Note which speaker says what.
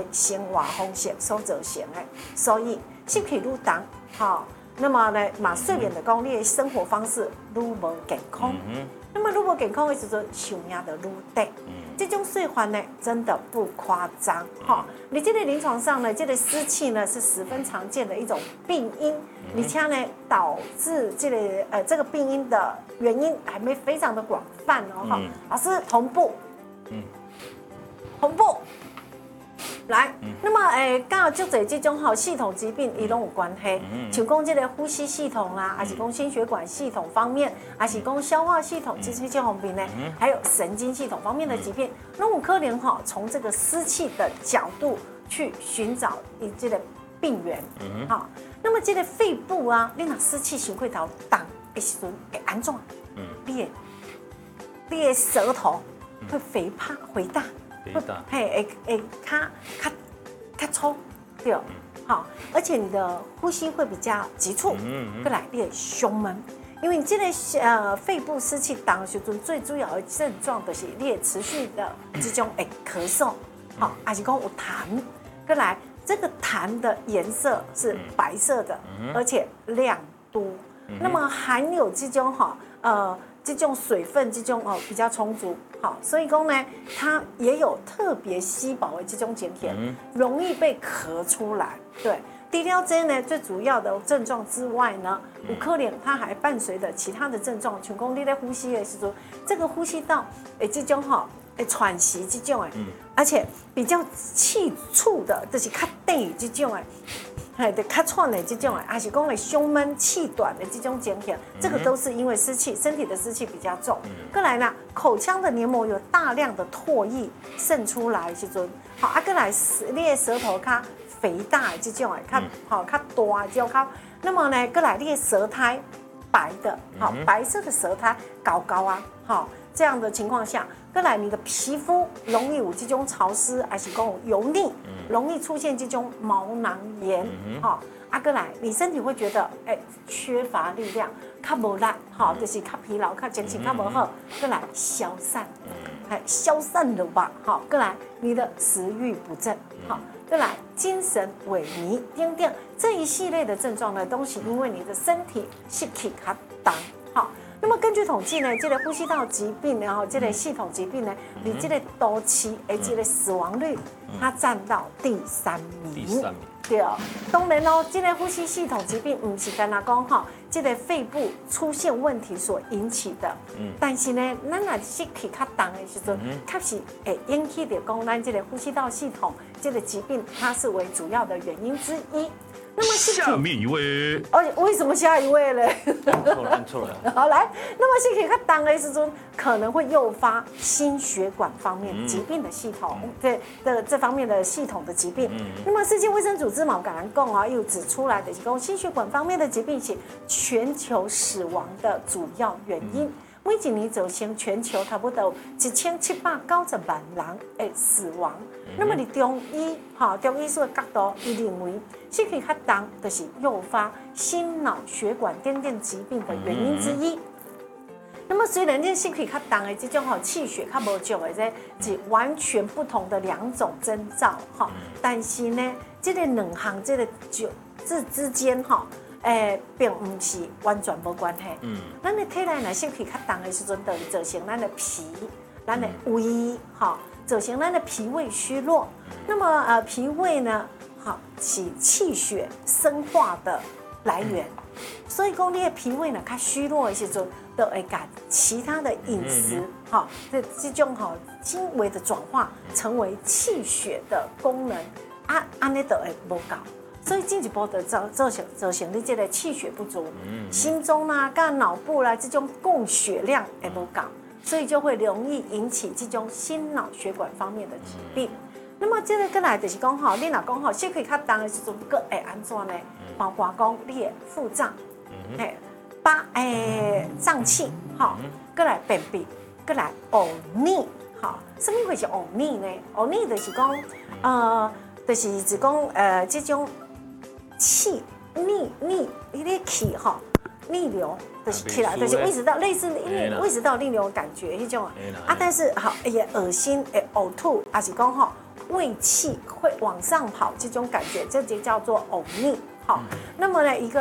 Speaker 1: 生活方式所造成的，所以湿气愈重，好，那么呢，嘛睡眠的讲，你的生活方式愈无健康。那么，如果健康的时阵，受影就愈低。这种睡法呢，真的不夸张哈。你这个临床上呢，这个湿气呢是十分常见的一种病因，而且呢导致这个病因的原因还没非常的广泛哦哈。老师同步，同步。来，那么跟就这这种系统疾病，伊拢有关系。像讲这个呼吸系统啦，还是讲心血管系统方面，还是讲消化系统这些方面呢，还有神经系统方面的疾病，那我可能从这个湿气的角度去寻找这个病源。好，那么这个肺部啊，你若湿气伤过头重的时阵会安怎？你的舌头会肥大。会较粗，对，好，而且你的呼吸会比较急促，再来你的胸闷，因为你这个肺部湿气重的时阵，最主要的症状就是你的持续的这种咳嗽，好，还是讲有痰，再来这个痰的颜色是白色的，而且量多，那么含有这种这种水分，这种比较充足，好，所以讲呢，它也有特别稀薄的这种碱甜，容易被咳出来。对，低尿症呢，最主要的症状之外呢，有可能它还伴随着其他的症状，像讲你在呼吸的时候，这个呼吸道这种喘息这种而且比较气促的，就是较短这种就较喘的这种还是讲胸闷气短的这种减甜，这个都是因为湿气，身体的湿气比较重。再来呢，口腔的黏膜有大量的唾液渗出来的时阵，好，再来你的舌头较肥大的这种较大这种那么呢，再来你的舌苔白的，白色的舌苔高啊，这样的情况下，再来你的皮肤容易有这种潮湿，还是讲油腻，容易出现这种毛囊炎，再来你身体会觉得缺乏力量，较无力，就是较疲劳，较精神较无好，再来消散，消散了吧，再来你的食欲不振，再来精神萎靡，等等这一系列的症状呢，都是因为你的身体湿气较重，那么根据统计呢，这个呼吸道疾病，然后这个系统疾病呢，你这个都市这个死亡率，它占到第3名。对，当然咯，这个呼吸系统疾病不是单单讲这个肺部出现问题所引起的，但是呢，咱若湿气较重的时阵，确实会引起到讲咱这个呼吸道系统这个疾病，它是为主要的原因之一。那么
Speaker 2: 下面一位，
Speaker 1: 为什么下一位嘞？
Speaker 2: 按错了。
Speaker 1: 好，来，那么湿气较重的时阵，可能会诱发心血管方面疾病的系统，这方面的系统的疾病。那么世界卫生组织嘛，敢讲又指出来的是讲心血管方面的疾病是全球死亡的主要原因。每一年造成全球差不多1790万人的死亡。那么，中医术的角度，伊认为湿气较重，就是诱发心脑血管等等疾病的原因之一。那么，虽然这湿气较重的这种气血较无足的，这是完全不同的2种征兆但是呢，这个2项这个之间并不是完全无关系。咱的体内若湿气较重的时阵，就会造成咱的脾、咱的胃，造成咱的脾胃虚弱。那么脾胃呢，是气血生化的来源。所以讲，你的脾胃呢较虚弱的时阵，就会把其他的饮食，这种轻微的转化成为气血的功能，安尼就会无够。所以进一步的造成你这个气血不足，心中啦、跟脑部啦这种供血量也不够，所以就会容易引起这种心脑血管方面的疾病。那么这个过来就是讲你若讲湿气较重的时阵，佫会安怎呢？包括讲你的腹胀，胀气，佫来便秘，佫来呕逆，什么会是呕逆呢？呕逆就是讲，就是指讲这种。气你的气逆流就是起来，就是胃食道类似胃食道逆流的感觉，那种但是也恶心、呕吐，还是讲胃气会往上跑，这种感觉，这就叫做呕逆。好，那么呢，一个